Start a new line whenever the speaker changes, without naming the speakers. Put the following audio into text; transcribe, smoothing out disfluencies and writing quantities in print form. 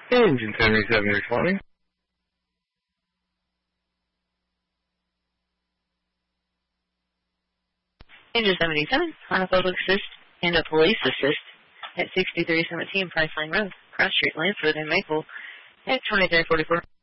Engine 77 responding.
Engine 77, on a public assist and a police assist at 6317 Priceline Road, Cross Street, Lansford, and Maple at 2344.